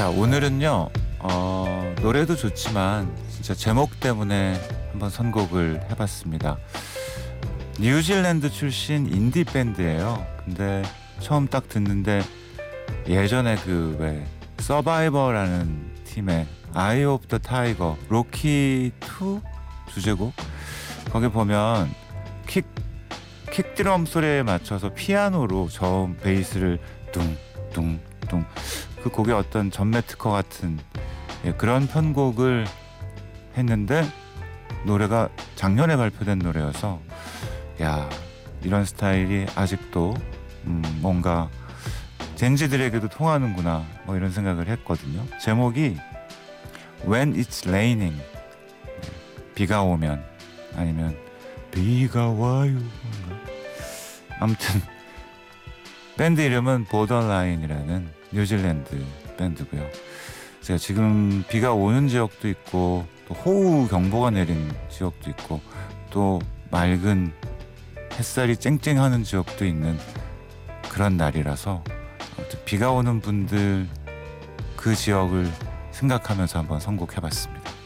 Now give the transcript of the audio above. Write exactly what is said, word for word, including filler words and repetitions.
자, 오늘은요 어, 노래도 좋지만 진짜 제목 때문에 한번 선곡을 해봤습니다. 뉴질랜드 출신 인디 밴드예요. 근데 처음 딱 듣는데 예전에 그 왜 서바이버라는 팀의 아이 오브 더 타이거 로키 투 주제곡, 거기 보면 킥 킥드럼 소리에 맞춰서 피아노로 저음 베이스를 둥둥둥, 그 곡의 어떤 전매 특허 같은, 예, 그런 편곡을 했는데 노래가 작년에 발표된 노래여서 야, 이런 스타일이 아직도 음, 뭔가 젠지들에게도 통하는구나, 뭐 이런 생각을 했거든요. 제목이 When It's Raining, 비가 오면, 아니면 비가 와요, 아무튼 밴드 이름은 보더라인이라는 뉴질랜드 밴드고요. 제가 지금 비가 오는 지역도 있고 또 호우 경보가 내린 지역도 있고 또 맑은 햇살이 쨍쨍하는 지역도 있는 그런 날이라서, 아무튼 비가 오는 분들 그 지역을 생각하면서 한번 선곡해봤습니다.